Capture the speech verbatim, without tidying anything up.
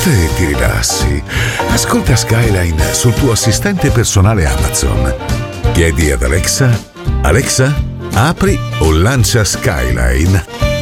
notte ti rilassi. Ascolta Skyline sul tuo assistente personale Amazon. Chiedi ad Alexa: Alexa, apri o lancia Skyline.